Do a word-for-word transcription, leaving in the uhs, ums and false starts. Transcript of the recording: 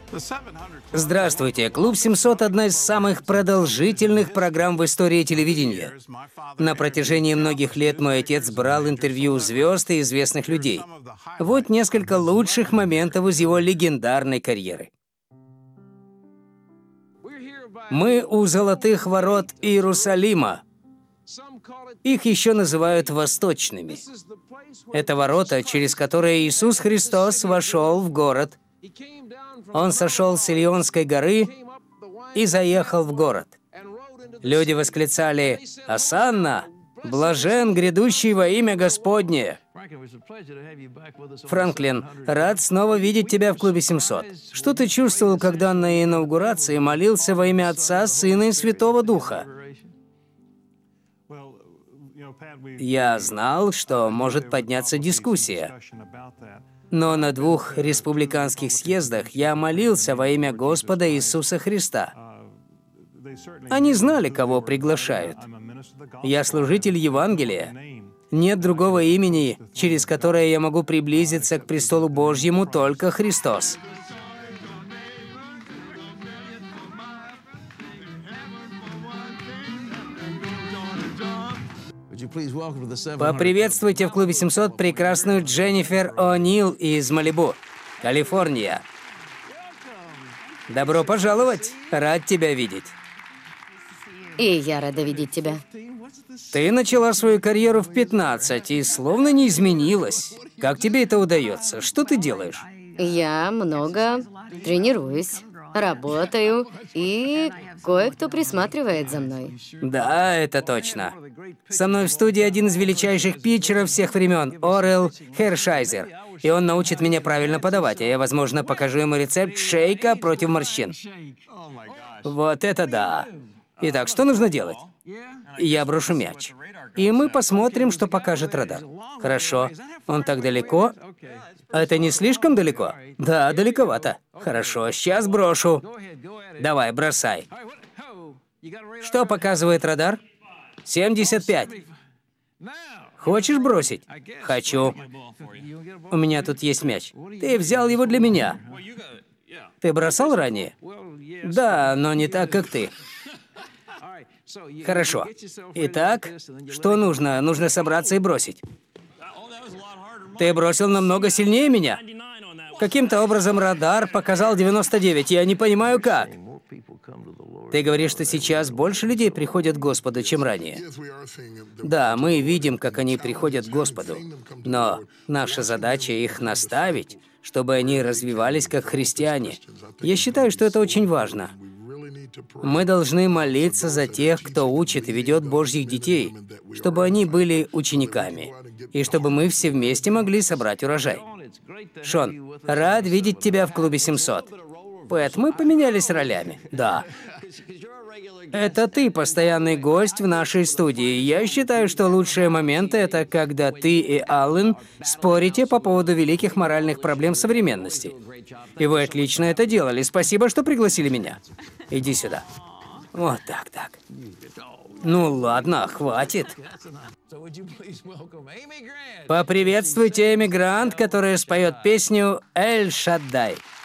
Здравствуйте. Клуб семьсот — одна из самых продолжительных программ в истории телевидения. На протяжении многих лет мой отец брал интервью у звезд и известных людей. Вот несколько лучших моментов из его легендарной карьеры. Мы у Золотых ворот Иерусалима. Их еще называют Восточными. Это ворота, через которые Иисус Христос вошел в город. Он сошел с Илионской горы и заехал в город. Люди восклицали: «Осанна! Блажен, грядущий во имя Господне!» Франклин, рад снова видеть тебя в клубе семьсот. Что ты чувствовал, когда на инаугурации молился во имя Отца, Сына и Святого Духа? Я знал, что может подняться дискуссия. Но на двух республиканских съездах я молился во имя Господа Иисуса Христа. Они знали, кого приглашают. Я служитель Евангелия. Нет другого имени, через которое я могу приблизиться к престолу Божьему, только Христос. Поприветствуйте в клубе семьсот прекрасную Дженнифер О'Нил из Малибу, Калифорния. Добро пожаловать! Рад тебя видеть. И я рада видеть тебя. Ты начала свою карьеру в пятнадцать и словно не изменилась. Как тебе это удается? Что ты делаешь? Я много тренируюсь, работаю, и кое-кто присматривает за мной. Да, это точно. Со мной в студии один из величайших питчеров всех времен, Орел Хершайзер. И он научит меня правильно подавать, а я, возможно, покажу ему рецепт шейка против морщин. Вот это да. Итак, что нужно делать? Я брошу мяч. И мы посмотрим, что покажет радар. Хорошо. Он так далеко? Это не слишком далеко? Да, далековато. Хорошо, сейчас брошу. Давай, бросай. Что показывает радар? семьдесят пять. Хочешь бросить? Хочу. У меня тут есть мяч. Ты взял его для меня. Ты бросал ранее? Да, но не так, как ты. Хорошо. Итак, что нужно? Нужно собраться и бросить. Ты бросил намного сильнее меня. Каким-то образом радар показал девяносто девять. Я не понимаю, как. Ты говоришь, что сейчас больше людей приходят к Господу, чем ранее. Да, мы видим, как они приходят к Господу. Но наша задача их наставить, чтобы они развивались как христиане. Я считаю, что это очень важно. Мы должны молиться за тех, кто учит и ведет Божьих детей, чтобы они были учениками, и чтобы мы все вместе могли собрать урожай. Шон, рад видеть тебя в клубе семьсот. Пэт, мы поменялись ролями. Да. Это ты постоянный гость в нашей студии. Я считаю, что лучшие моменты — это когда ты и Аллен спорите по поводу великих моральных проблем современности. И вы отлично это делали. Спасибо, что пригласили меня. Иди сюда. Вот так, так. Ну ладно, хватит. Поприветствуйте Эми Грант, которая споет песню «Эль Шаддай».